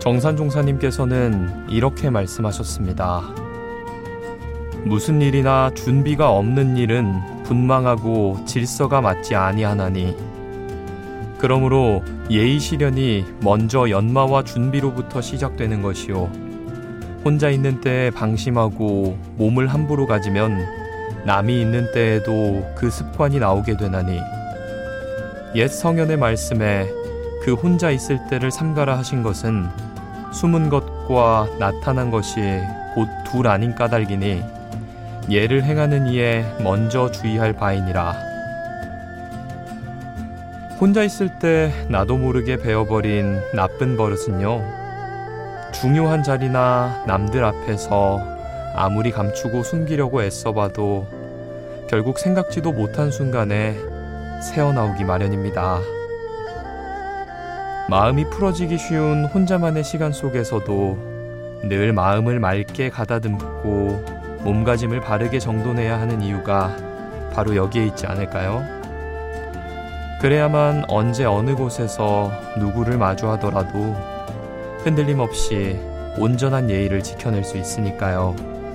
정산종사님께서는 이렇게 말씀하셨습니다. 무슨 일이나 준비가 없는 일은 분망하고 질서가 맞지 아니하나니 그러므로 예의 실현이 먼저 연마와 준비로부터 시작되는 것이요 혼자 있는 때에 방심하고 몸을 함부로 가지면 남이 있는 때에도 그 습관이 나오게 되나니 옛 성현의 말씀에 그 혼자 있을 때를 삼가라 하신 것은 숨은 것과 나타난 것이 곧 둘 아닌 까닭이니 예를 행하는 이에 먼저 주의할 바이니라. 혼자 있을 때 나도 모르게 배워버린 나쁜 버릇은요, 중요한 자리나 남들 앞에서 아무리 감추고 숨기려고 애써봐도 결국 생각지도 못한 순간에 새어나오기 마련입니다. 마음이 풀어지기 쉬운 혼자만의 시간 속에서도 늘 마음을 맑게 가다듬고 몸가짐을 바르게 정돈해야 하는 이유가 바로 여기에 있지 않을까요? 그래야만 언제 어느 곳에서 누구를 마주하더라도 흔들림 없이 온전한 예의를 지켜낼 수 있으니까요.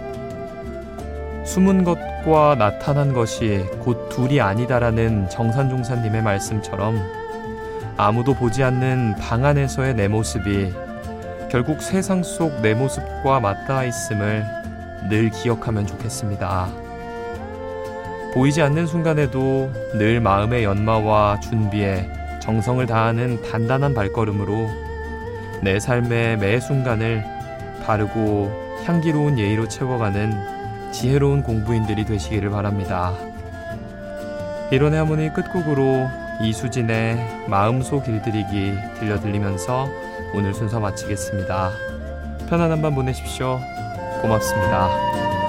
숨은 것과 나타난 것이 곧 둘이 아니다라는 정산종사님의 말씀처럼 아무도 보지 않는 방 안에서의 내 모습이 결국 세상 속 내 모습과 맞닿아 있음을 늘 기억하면 좋겠습니다. 보이지 않는 순간에도 늘 마음의 연마와 준비에 정성을 다하는 단단한 발걸음으로 내 삶의 매 순간을 바르고 향기로운 예의로 채워가는 지혜로운 공부인들이 되시기를 바랍니다. 이론의 하모니 끝곡으로 이수진의 마음속 길들이기 들려드리면서 오늘 순서 마치겠습니다. 편안한 밤 보내십시오. 고맙습니다.